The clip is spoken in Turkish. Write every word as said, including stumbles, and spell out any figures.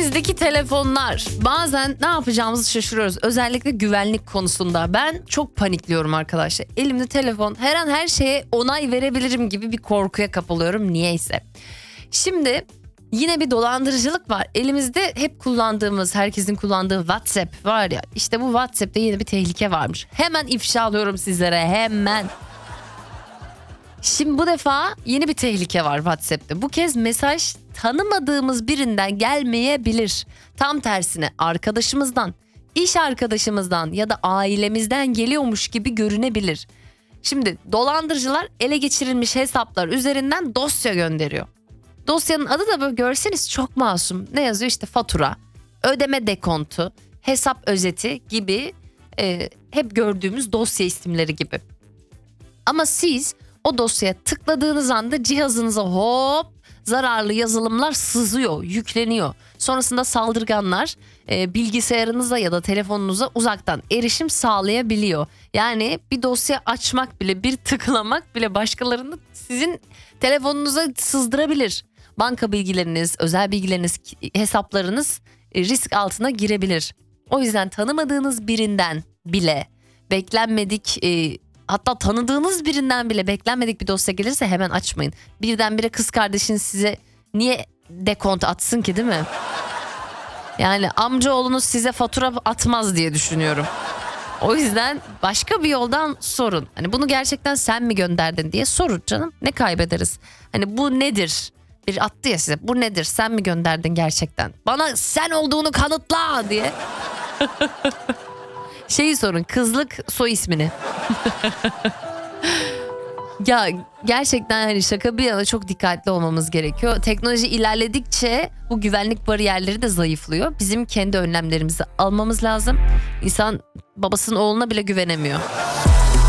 Elimizdeki telefonlar, bazen ne yapacağımızı şaşırıyoruz. Özellikle güvenlik konusunda. Ben çok panikliyorum arkadaşlar. Elimde telefon, her an her şeye onay verebilirim gibi bir korkuya kapılıyorum niyeyse. Şimdi yine bir dolandırıcılık var. Elimizde hep kullandığımız, herkesin kullandığı WhatsApp var ya. İşte bu WhatsApp'ta yine bir tehlike varmış. Hemen ifşa alıyorum sizlere, hemen. Şimdi bu defa yeni bir tehlike var WhatsApp'ta. Bu kez mesaj tanımadığımız birinden gelmeyebilir. Tam tersine arkadaşımızdan, iş arkadaşımızdan ya da ailemizden geliyormuş gibi görünebilir. Şimdi dolandırıcılar ele geçirilmiş hesaplar üzerinden dosya gönderiyor. Dosyanın adı da böyle görseniz çok masum. Ne yazıyor? İşte fatura, ödeme dekontu, hesap özeti gibi e, hep gördüğümüz dosya isimleri gibi. Ama siz o dosyaya tıkladığınız anda cihazınıza hop zararlı yazılımlar sızıyor, yükleniyor. Sonrasında saldırganlar e, bilgisayarınıza ya da telefonunuza uzaktan erişim sağlayabiliyor. Yani bir dosya açmak bile, bir tıklamak bile başkalarını sizin telefonunuza sızdırabilir. Banka bilgileriniz, özel bilgileriniz, hesaplarınız e, risk altına girebilir. O yüzden tanımadığınız birinden bile beklenmedik... E, Hatta tanıdığınız birinden bile beklenmedik bir dosya gelirse hemen açmayın. Birdenbire kız kardeşiniz size niye dekont atsın ki, değil mi? Yani amcaoğlunuz size fatura atmaz diye düşünüyorum. O yüzden başka bir yoldan sorun. Hani bunu gerçekten sen mi gönderdin diye sorun canım. Ne kaybederiz? Hani bu nedir? Bir attı ya size. Bu nedir? Sen mi gönderdin gerçekten? Bana sen olduğunu kanıtla diye. Şeyi sorun, kızlık soy ismini. Ya gerçekten hani şaka bir yana çok dikkatli olmamız gerekiyor. Teknoloji ilerledikçe bu güvenlik bariyerleri de zayıflıyor. Bizim kendi önlemlerimizi almamız lazım. İnsan babasının oğluna bile güvenemiyor.